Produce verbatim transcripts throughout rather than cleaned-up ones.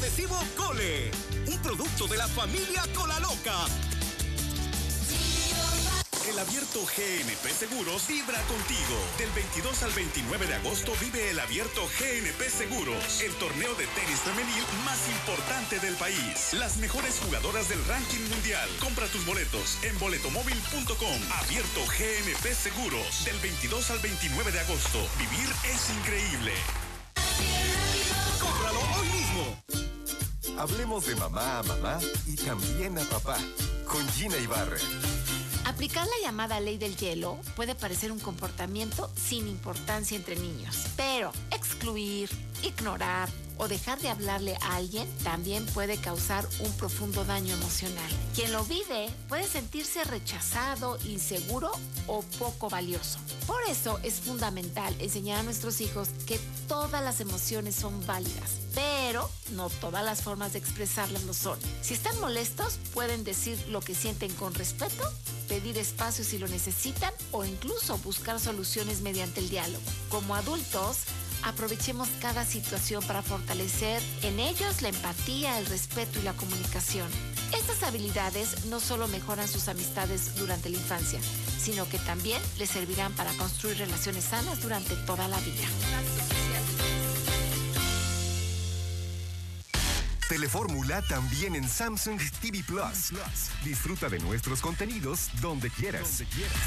Adhesivo Cole, un producto de la familia Cola Loca. El Abierto G N P Seguros vibra contigo. Del veintidós al veintinueve de agosto vive el Abierto G N P Seguros, el torneo de tenis femenil más importante del país. Las mejores jugadoras del ranking mundial. Compra tus boletos en boletomóvil punto com. Abierto G N P Seguros, del veintidós al veintinueve de agosto. Vivir es increíble. ¡Cómpralo hoy mismo! Hablemos de mamá a mamá y también a papá, con Gina Ibarra. Aplicar la llamada ley del hielo puede parecer un comportamiento sin importancia entre niños, pero excluir, ignorar o dejar de hablarle a alguien también puede causar un profundo daño emocional. Quien lo vive puede sentirse rechazado, inseguro o poco valioso. Por eso es fundamental enseñar a nuestros hijos que todas las emociones son válidas, pero no todas las formas de expresarlas lo son. Si están molestos, pueden decir lo que sienten con respeto, pedir espacio si lo necesitan o incluso buscar soluciones mediante el diálogo. Como adultos, aprovechemos cada situación para fortalecer en ellos la empatía, el respeto y la comunicación. Estas habilidades no solo mejoran sus amistades durante la infancia, sino que también les servirán para construir relaciones sanas durante toda la vida. Telefórmula también en Samsung T V Plus. Disfruta de nuestros contenidos donde quieras.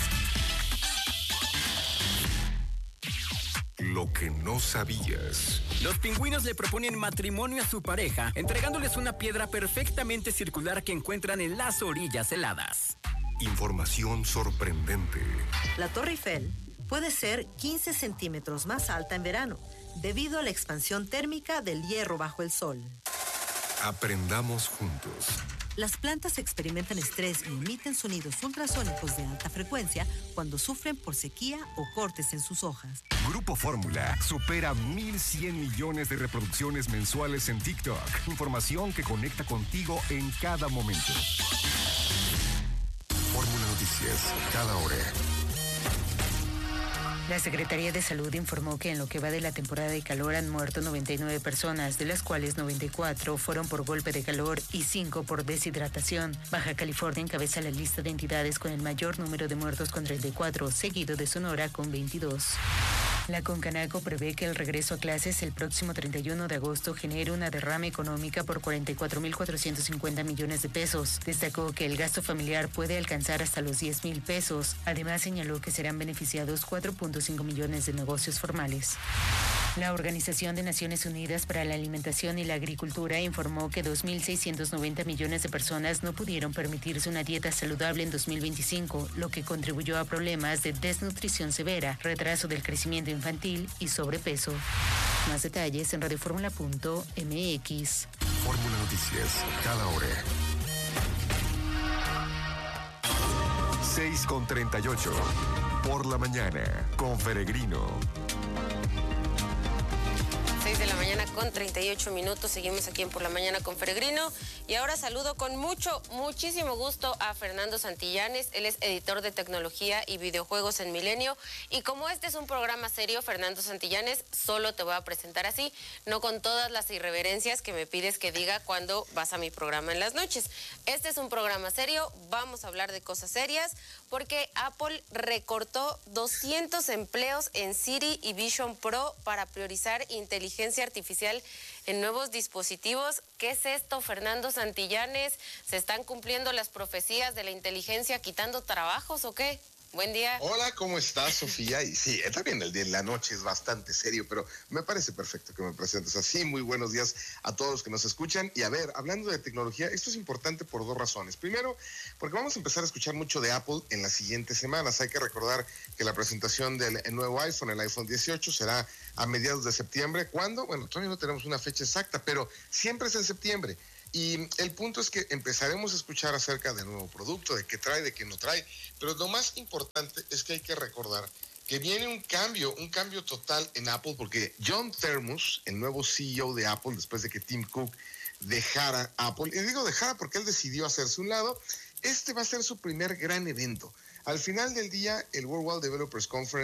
Lo que no sabías. Los pingüinos le proponen matrimonio a su pareja, entregándoles una piedra perfectamente circular que encuentran en las orillas heladas. Información sorprendente. La Torre Eiffel puede ser quince centímetros más alta en verano, debido a la expansión térmica del hierro bajo el sol. Aprendamos juntos. Las plantas experimentan estrés y emiten sonidos ultrasónicos de alta frecuencia cuando sufren por sequía o cortes en sus hojas. Grupo Fórmula supera mil cien millones de reproducciones mensuales en TikTok. Información que conecta contigo en cada momento. Fórmula Noticias, cada hora. La Secretaría de Salud informó que en lo que va de la temporada de calor han muerto noventa y nueve personas, de las cuales noventa y cuatro fueron por golpe de calor y cinco por deshidratación. Baja California encabeza la lista de entidades con el mayor número de muertos con treinta y cuatro, seguido de Sonora con veintidós. La Concanaco prevé que el regreso a clases el próximo treinta y uno de agosto genere una derrama económica por cuarenta y cuatro mil cuatrocientos cincuenta millones de pesos. Destacó que el gasto familiar puede alcanzar hasta los diez mil pesos. Además, señaló que serán beneficiados cuatro punto cinco millones de negocios formales. La Organización de Naciones Unidas para la Alimentación y la Agricultura informó que dos mil seiscientos noventa millones de personas no pudieron permitirse una dieta saludable en dos mil veinticinco, lo que contribuyó a problemas de desnutrición severa, retraso del crecimiento infantil y sobrepeso. Más detalles en radioformula punto m x. Fórmula Noticias, cada hora. seis con treinta y ocho. Por la mañana, con Peregrino. seis de la mañana con treinta y ocho minutos, seguimos aquí en Por la Mañana con Peregrino y ahora saludo con mucho, muchísimo gusto a Fernando Santillanes. Él es editor de tecnología y videojuegos en Milenio y como este es un programa serio, Fernando Santillanes, solo te voy a presentar así, no con todas las irreverencias que me pides que diga cuando vas a mi programa en las noches. Este es un programa serio, vamos a hablar de cosas serias porque Apple recortó doscientos empleos en Siri y Vision Pro para priorizar inteligencia artificial en nuevos dispositivos. ¿Qué es esto, Fernando Santillanes? ¿Se están cumpliendo las profecías de la inteligencia quitando trabajos o qué? Buen día. Hola, ¿cómo estás, Sofía? Y sí, también el día en la noche es bastante serio, pero me parece perfecto que me presentes así. Muy buenos días a todos los que nos escuchan. Y a ver, hablando de tecnología, esto es importante por dos razones. Primero, porque vamos a empezar a escuchar mucho de Apple en las siguientes semanas. Hay que recordar que la presentación del nuevo iPhone, el iPhone dieciocho, será a mediados de septiembre. ¿Cuándo? Bueno, todavía no tenemos una fecha exacta, pero siempre es en septiembre. Y el punto es que empezaremos a escuchar acerca del nuevo producto, de qué trae, de qué no trae, pero lo más importante es que hay que recordar que viene un cambio, un cambio total en Apple, porque John Termus, el nuevo C E O de Apple, después de que Tim Cook dejara Apple, y digo dejara porque él decidió hacerse un lado, este va a ser su primer gran evento. Al final del día, el Worldwide Developers Conference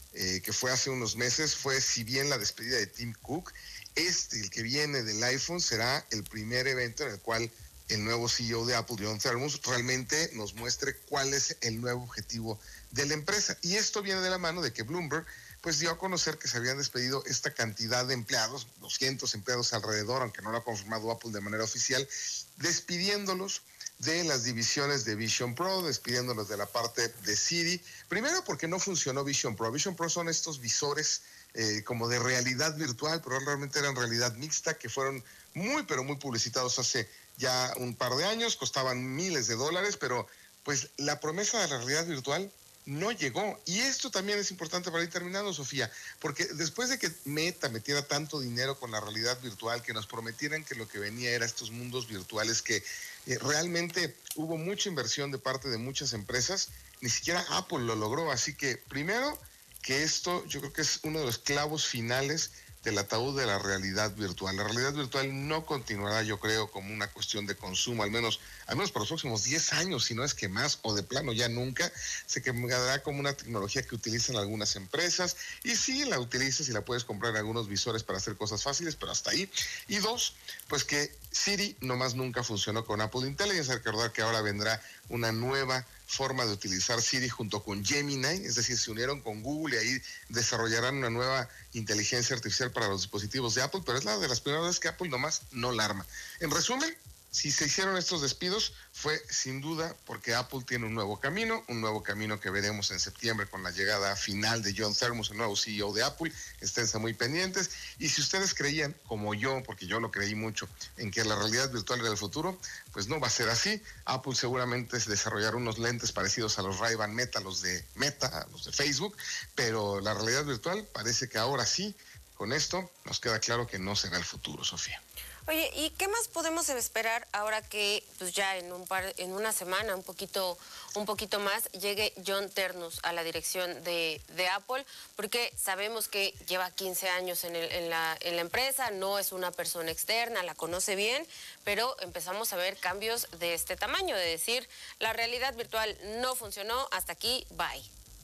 eh, que fue hace unos meses, fue si bien la despedida de Tim Cook, este, el que viene del iPhone, será el primer evento en el cual el nuevo C E O de Apple, John Ternus, realmente nos muestre cuál es el nuevo objetivo de la empresa. Y esto viene de la mano de que Bloomberg pues dio a conocer que se habían despedido esta cantidad de empleados, doscientos empleados alrededor, aunque no lo ha confirmado Apple de manera oficial, despidiéndolos de las divisiones de Vision Pro, despidiéndolos de la parte de Siri. Primero porque no funcionó Vision Pro. Vision Pro son estos visores eh, como de realidad virtual, pero realmente eran realidad mixta, que fueron muy, pero muy publicitados hace ya un par de años, costaban miles de dólares, pero pues la promesa de la realidad virtual no llegó. Y esto también es importante para ir terminando, Sofía, porque después de que Meta metiera tanto dinero con la realidad virtual, que nos prometieran que lo que venía era estos mundos virtuales, que eh, realmente hubo mucha inversión de parte de muchas empresas, ni siquiera Apple lo logró. Así que primero que esto yo creo que es uno de los clavos finales del ataúd de la realidad virtual. La realidad virtual no continuará, yo creo, como una cuestión de consumo, al menos, al menos por los próximos diez años, si no es que más, o de plano ya nunca. Se quedará como una tecnología que utilizan algunas empresas, y sí, la utilizas y la puedes comprar en algunos visores para hacer cosas fáciles, pero hasta ahí. Y dos, pues que Siri nomás nunca funcionó con Apple Intelligence. Hay que recordar que ahora vendrá una nueva forma de utilizar Siri junto con Gemini, es decir, se unieron con Google y ahí desarrollarán una nueva inteligencia artificial para los dispositivos de Apple, pero es la de las primeras veces que Apple nomás no la arma. En resumen, si se hicieron estos despidos fue sin duda porque Apple tiene un nuevo camino, un nuevo camino que veremos en septiembre con la llegada final de John Ternus, el nuevo C E O de Apple. Esténse muy pendientes. Y si ustedes creían, como yo, porque yo lo creí mucho, en que la realidad virtual era el futuro, pues no va a ser así. Apple seguramente desarrollará unos lentes parecidos a los Ray-Ban Meta, los de Meta, los de Facebook, pero la realidad virtual parece que ahora sí, con esto nos queda claro que no será el futuro, Sofía. Oye, ¿y qué más podemos esperar ahora que pues ya en un par, en una semana, un poquito, un poquito más, llegue John Ternus a la dirección de, de Apple? Porque sabemos que lleva quince años en, el, en, la, en la empresa, no es una persona externa, la conoce bien, pero empezamos a ver cambios de este tamaño, de decir, la realidad virtual no funcionó, hasta aquí, bye.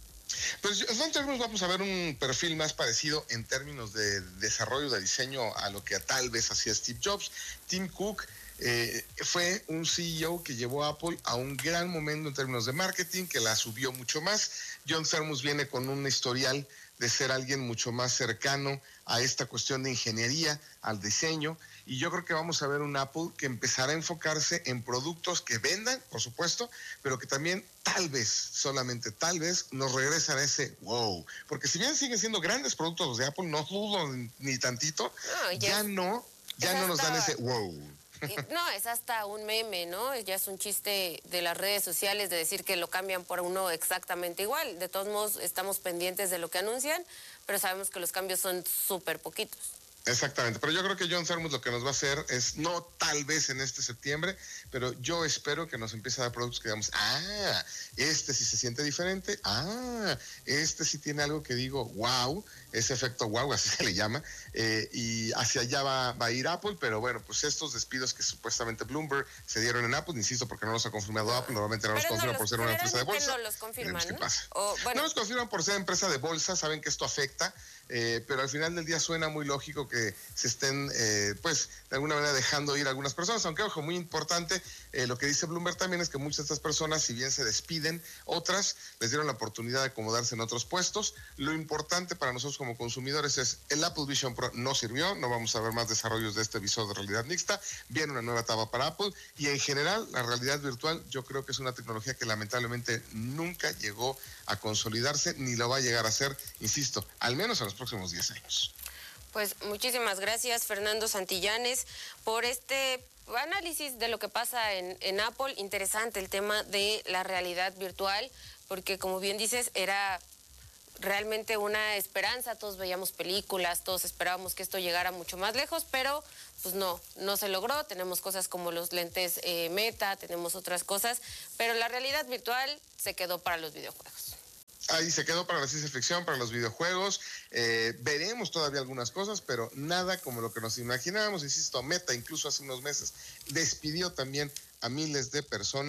Pues John Ternus vamos a ver un perfil más parecido en términos de desarrollo de diseño a lo que tal vez hacía Steve Jobs. Tim Cook eh, fue un C E O que llevó a Apple a un gran momento en términos de marketing, que la subió mucho más. John Ternus viene con un historial de ser alguien mucho más cercano a esta cuestión de ingeniería, al diseño, y yo creo que vamos a ver un Apple que empezará a enfocarse en productos que vendan, por supuesto, pero que también tal vez, solamente tal vez, nos regresan a ese wow, porque si bien siguen siendo grandes productos los de Apple, no dudo ni tantito, no, ya, ya no, ya no nos dan ese wow. No, es hasta un meme, ¿no? Ya es un chiste de las redes sociales de decir que lo cambian por uno exactamente igual. De todos modos, estamos pendientes de lo que anuncian, pero sabemos que los cambios son súper poquitos. Exactamente, pero yo creo que John Ternus lo que nos va a hacer es, no tal vez en este septiembre, pero yo espero que nos empiece a dar productos que digamos, ah, este sí se siente diferente, ah, este sí tiene algo que digo, wow, ese efecto wow, así se le llama, eh, y hacia allá va, va a ir Apple, pero bueno, pues estos despidos que supuestamente Bloomberg se dieron en Apple, insisto, porque no los ha confirmado Apple, normalmente no los confirman no por ser una empresa de bolsa. No los confirman, ¿qué ¿no? pasa? O, bueno. No los confirman por ser empresa de bolsa, saben que esto afecta, Eh, pero al final del día suena muy lógico que se estén, eh, pues, de alguna manera dejando ir a algunas personas, aunque, ojo, muy importante, eh, lo que dice Bloomberg también es que muchas de estas personas, si bien se despiden, otras les dieron la oportunidad de acomodarse en otros puestos. Lo importante para nosotros como consumidores es, el Apple Vision Pro no sirvió, no vamos a ver más desarrollos de este visor de realidad mixta, viene una nueva etapa para Apple, y en general, la realidad virtual, yo creo que es una tecnología que lamentablemente nunca llegó a consolidarse, ni lo va a llegar a hacer, insisto, al menos a los próximos diez años. Pues muchísimas gracias, Fernando Santillanes, por este análisis de lo que pasa en, en Apple. Interesante el tema de la realidad virtual, porque como bien dices, era realmente una esperanza. Todos veíamos películas, todos esperábamos que esto llegara mucho más lejos, pero pues no, no se logró. Tenemos cosas como los lentes eh, Meta, tenemos otras cosas, pero la realidad virtual se quedó para los videojuegos. Ahí se quedó para la ciencia ficción, para los videojuegos. Eh, veremos todavía algunas cosas, pero nada como lo que nos imaginábamos. Insisto, Meta incluso hace unos meses despidió también a miles de personas.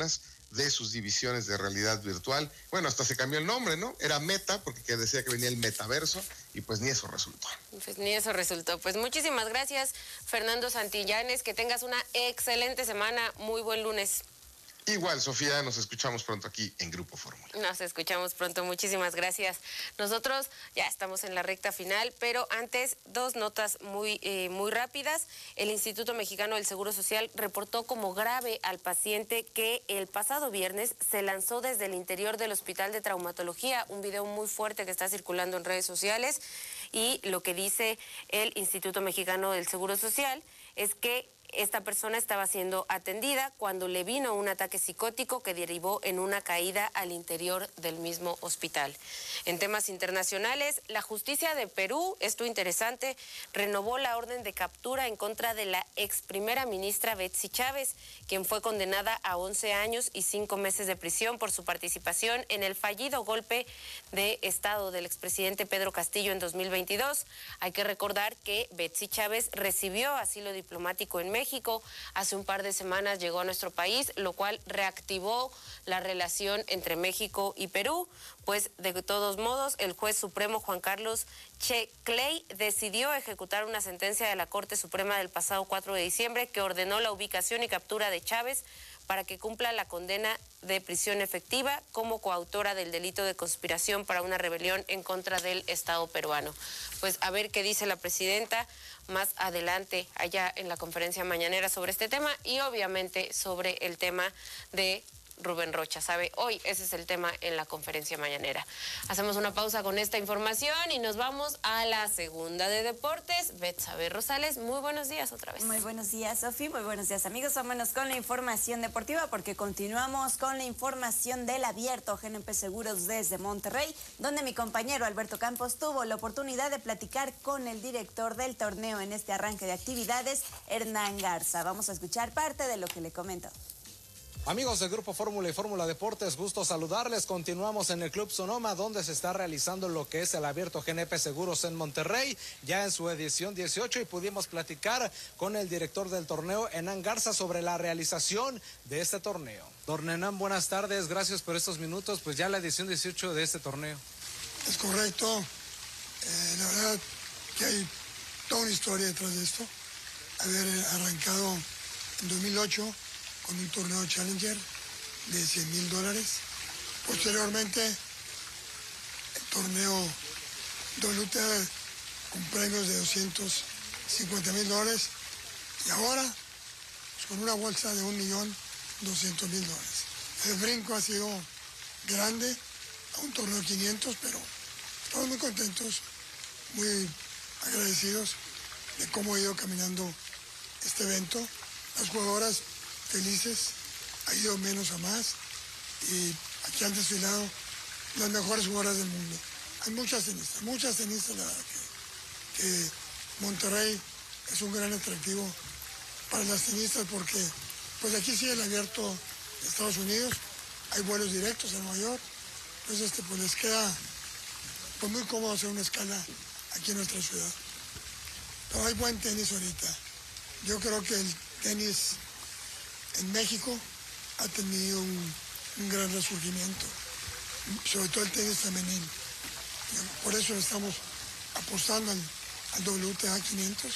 de sus divisiones de realidad virtual. Bueno, hasta se cambió el nombre, ¿no? Era Meta, porque decía que venía el metaverso, y pues ni eso resultó. Pues ni eso resultó. Pues muchísimas gracias, Fernando Santillanes. Que tengas una excelente semana. Muy buen lunes. Igual, Sofía, nos escuchamos pronto aquí en Grupo Fórmula. Nos escuchamos pronto, muchísimas gracias. Nosotros ya estamos en la recta final, pero antes, dos notas muy, eh, muy rápidas. El Instituto Mexicano del Seguro Social reportó como grave al paciente que el pasado viernes se lanzó desde el interior del Hospital de Traumatología, un video muy fuerte que está circulando en redes sociales, y lo que dice el Instituto Mexicano del Seguro Social es que esta persona estaba siendo atendida cuando le vino un ataque psicótico que derivó en una caída al interior del mismo hospital. En temas internacionales, la justicia de Perú, esto interesante, renovó la orden de captura en contra de la ex primera ministra Betsy Chávez, quien fue condenada a once años y cinco meses de prisión por su participación en el fallido golpe de Estado del expresidente Pedro Castillo en dos mil veintidós. Hay que recordar que Betsy Chávez recibió asilo diplomático en México. Hace un par de semanas llegó a nuestro país, lo cual reactivó la relación entre México y Perú. Pues de todos modos, el juez supremo Juan Carlos Che Clay decidió ejecutar una sentencia de la Corte Suprema del pasado cuatro de diciembre que ordenó la ubicación y captura de Chávez para que cumpla la condena de prisión efectiva como coautora del delito de conspiración para una rebelión en contra del Estado peruano. Pues a ver qué dice la presidenta más adelante allá en la conferencia mañanera sobre este tema y obviamente sobre el tema de Rubén Rocha, ¿sabe? Hoy ese es el tema en la conferencia mañanera. Hacemos una pausa con esta información y nos vamos a la segunda de deportes. Betsabe Rosales, muy buenos días otra vez. Muy buenos días, Sofi, muy buenos días, amigos. Vámonos con la información deportiva porque continuamos con la información del Abierto G N P Seguros desde Monterrey, donde mi compañero Alberto Campos tuvo la oportunidad de platicar con el director del torneo en este arranque de actividades, Hernán Garza. Vamos a escuchar parte de lo que le comentó. Amigos del Grupo Fórmula y Fórmula Deportes, gusto saludarles. Continuamos en el Club Sonoma, donde se está realizando lo que es el Abierto G N P Seguros en Monterrey, ya en su edición dieciocho, y pudimos platicar con el director del torneo, Hernán Garza, sobre la realización de este torneo. Don Hernán, buenas tardes, gracias por estos minutos, pues ya la edición dieciocho de este torneo. Es correcto, eh, la verdad que hay toda una historia detrás de esto. Haber arrancado en dos mil ocho con un torneo Challenger de cien mil dólares. Posteriormente, el torneo W T A con premios de doscientos cincuenta mil dólares. Y ahora, pues, con una bolsa de un millón doscientos mil dólares. El brinco ha sido grande a un torneo de quinientos, pero estamos muy contentos, muy agradecidos de cómo ha ido caminando este evento. Las jugadoras felices, ha ido menos a más y aquí han desfilado las mejores jugadoras del mundo. Hay muchas tenistas, muchas tenistas, la verdad que, que Monterrey es un gran atractivo para las tenistas porque pues aquí sigue el Abierto de Estados Unidos, hay vuelos directos a Nueva York, pues este pues les queda pues muy cómodo hacer una escala aquí en nuestra ciudad. Pero hay buen tenis ahorita. Yo creo que el tenis en México ha tenido un, un gran resurgimiento, sobre todo el tenis femenino. Por eso estamos apostando al, al W T A quinientos.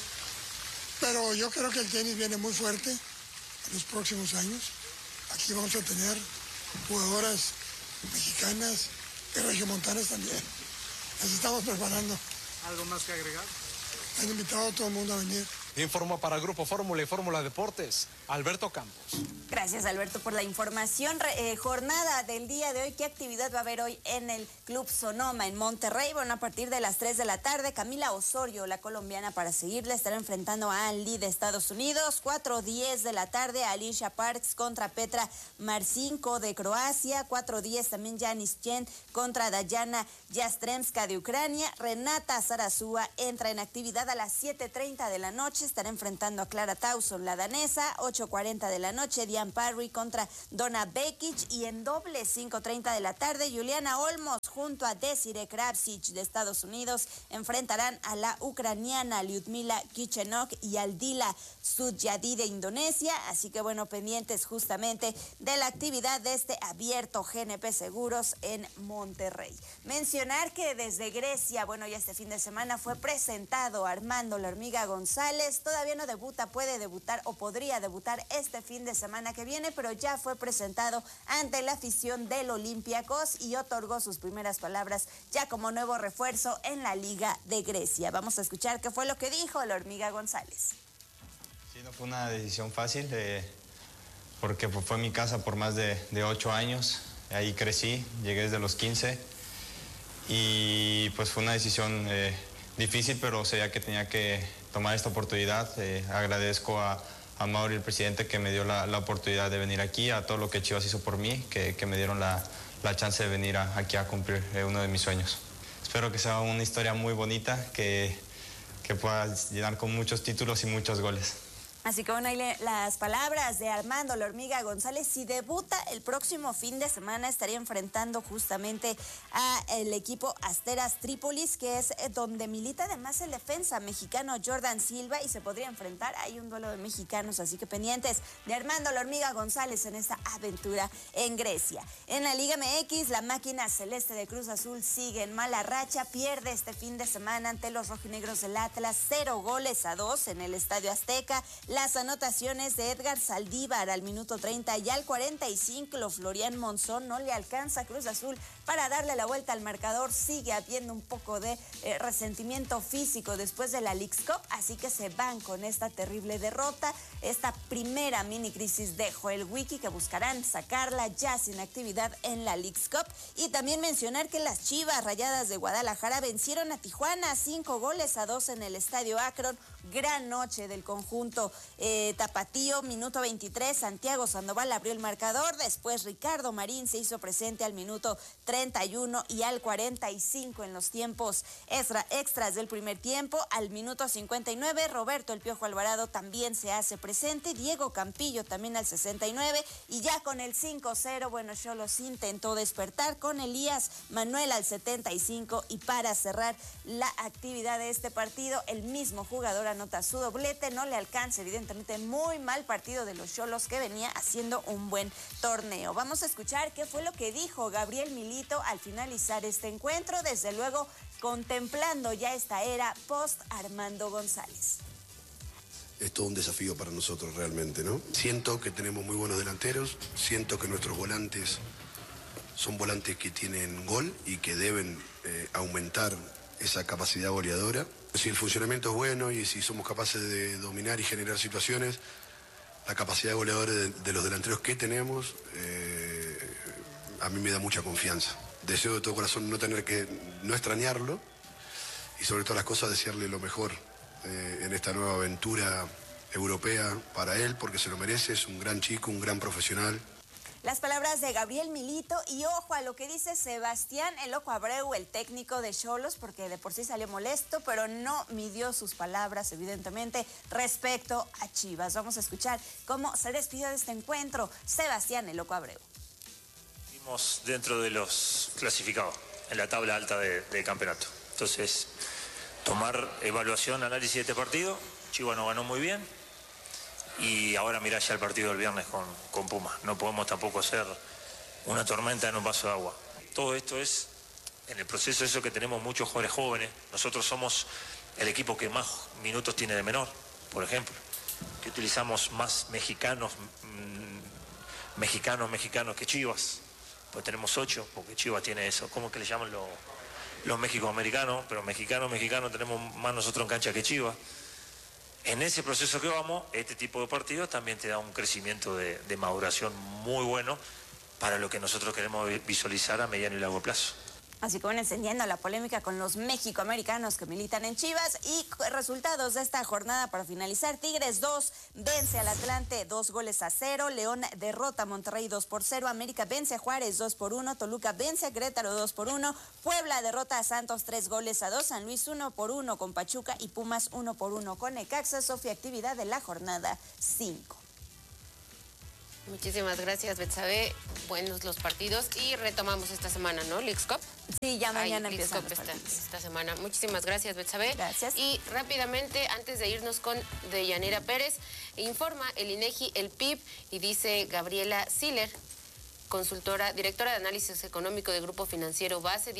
Pero yo creo que el tenis viene muy fuerte en los próximos años. Aquí vamos a tener jugadoras mexicanas y regiomontanas también. Las estamos preparando. ¿Algo más que agregar? Han invitado a todo el mundo a venir. Informó para Grupo Fórmula y Fórmula Deportes, Alberto Campos. Gracias, Alberto, por la información. Eh, jornada del día de hoy. ¿Qué actividad va a haber hoy en el Club Sonoma en Monterrey? Bueno, a partir de las tres de la tarde, Camila Osorio, la colombiana, para seguirla, estará enfrentando a Ali de Estados Unidos. cuatro diez de la tarde, Alicia Parks contra Petra Marcinko de Croacia. cuatro diez también Janis Chen contra Dayana Yastremska de Ucrania. Renata Zarazúa entra en actividad a las siete treinta de la noche noche estará enfrentando a Clara Tauson, la danesa. ocho cuarenta de la noche, Diane Parry contra Donna Vekic. Y en doble, cinco treinta de la tarde, Juliana Olmos junto a Desiree Kravčić de Estados Unidos enfrentarán a la ucraniana Lyudmila Kichenok y Aldila Sudyadi de Indonesia. Así que bueno, pendientes justamente de la actividad de este abierto G N P Seguros en Monterrey. Mencionar que desde Grecia, bueno, ya este fin de semana fue presentado Armando La Hormiga González. Todavía no debuta, puede debutar o podría debutar este fin de semana que viene, pero ya fue presentado ante la afición del Olympiacos y otorgó sus primeras palabras ya como nuevo refuerzo en la Liga de Grecia. Vamos a escuchar qué fue lo que dijo La Hormiga González. Sí, no fue una decisión fácil, eh, porque fue mi casa por más de, de ocho años. Ahí crecí, llegué desde los quince y pues fue una decisión eh, difícil, pero sabía que tenía que tomar esta oportunidad. Eh, agradezco a, a Mauri, el presidente, que me dio la, la oportunidad de venir aquí, a todo lo que Chivas hizo por mí, que, que me dieron la, la chance de venir a, aquí a cumplir eh, uno de mis sueños. Espero que sea una historia muy bonita, que, que pueda llenar con muchos títulos y muchos goles. Así que bueno, ahí le, las palabras de Armando La Hormiga González. Si debuta el próximo fin de semana, estaría enfrentando justamente al equipo Asteras Trípolis, que es donde milita además el defensa mexicano Jordan Silva, y se podría enfrentar. Hay un duelo de mexicanos, así que pendientes de Armando La Hormiga González en esta aventura en Grecia. En la Liga M X, la máquina celeste de Cruz Azul sigue en mala racha. Pierde este fin de semana ante los rojinegros del Atlas, cero goles a dos en el Estadio Azteca. Las anotaciones de Edgar Saldívar al minuto treinta y al cuarenta y cinco, Florian Monzón no le alcanza a Cruz Azul para darle la vuelta al marcador. Sigue habiendo un poco de eh, resentimiento físico después de la Leagues Cup, así que se van con esta terrible derrota, esta primera mini crisis de Joel Wiki, que buscarán sacarla ya sin actividad en la Leagues Cup. Y también mencionar que las Chivas Rayadas de Guadalajara vencieron a Tijuana cinco goles a dos en el Estadio Akron. Gran noche del conjunto eh, tapatío. Minuto veintitrés, Santiago Sandoval abrió el marcador. Después Ricardo Marín se hizo presente al minuto treinta y uno y al cuarenta y cinco en los tiempos extra, extras del primer tiempo. Al minuto cincuenta y nueve, Roberto El Piojo Alvarado también se hace presente. Diego Campillo también al sesenta y nueve. Y ya con el cinco cero, bueno, Xolos intentó despertar con Elías Manuel al setenta y cinco. Y para cerrar la actividad de este partido, el mismo jugador anota su doblete. No le alcanza, evidentemente, muy mal partido de los Xolos, que venía haciendo un buen torneo. Vamos a escuchar qué fue lo que dijo Gabriel Milito al finalizar este encuentro, desde luego contemplando ya esta era post Armando González. Es todo un desafío para nosotros realmente, ¿no? Siento que tenemos muy buenos delanteros, siento que nuestros volantes son volantes que tienen gol y que deben eh, aumentar esa capacidad goleadora. Si el funcionamiento es bueno y si somos capaces de dominar y generar situaciones, la capacidad goleadora de, de los delanteros que tenemos, eh, a mí me da mucha confianza. Deseo de todo corazón no tener que, no extrañarlo y sobre todas las cosas desearle lo mejor eh, en esta nueva aventura europea para él, porque se lo merece, es un gran chico, un gran profesional. Las palabras de Gabriel Milito, y ojo a lo que dice Sebastián El Ojo Abreu, el técnico de Xolos, porque de por sí salió molesto, pero no midió sus palabras, evidentemente, respecto a Chivas. Vamos a escuchar cómo se despidió de este encuentro Sebastián El Ojo Abreu. Estamos dentro de los clasificados, en la tabla alta de, de campeonato. Entonces, tomar evaluación, análisis de este partido. Chivas no ganó muy bien. Y ahora mirá ya el partido del viernes con, con Puma. No podemos tampoco hacer una tormenta en un vaso de agua. Todo esto es, en el proceso eso que tenemos muchos jugadores jóvenes. Nosotros somos el equipo que más minutos tiene de menor, por ejemplo. Que utilizamos más mexicanos, mmm, mexicanos, mexicanos que Chivas. Pues tenemos ocho, porque Chivas tiene eso. ¿Cómo que le llaman los, los mexicoamericanos? Pero mexicanos, mexicanos tenemos más nosotros en cancha que Chivas. En ese proceso que vamos, este tipo de partidos también te da un crecimiento de, de maduración muy bueno para lo que nosotros queremos visualizar a mediano y largo plazo. Así que van encendiendo la polémica con los mexicoamericanos que militan en Chivas y resultados de esta jornada para finalizar. Tigres dos, vence al Atlante dos goles a cero. León derrota a Monterrey dos por cero. América vence a Juárez dos por uno. Toluca vence a Querétaro dos por uno. Puebla derrota a Santos tres goles a dos. San Luis uno por uno con Pachuca y Pumas uno por uno con Necaxa. Sofía, actividad de la jornada cinco. Muchísimas gracias, Betsabe. Buenos los partidos y retomamos esta semana, ¿no? Leagues Cup. Sí, ya mañana Ay, empiezan Leagues los Cup esta, partidos. esta semana. Muchísimas gracias, Betsabe. Gracias. Y rápidamente, antes de irnos con Deyanira Pérez, informa el INEGI, el P I B, y dice Gabriela Siller, consultora, directora de análisis económico de Grupo Financiero Base,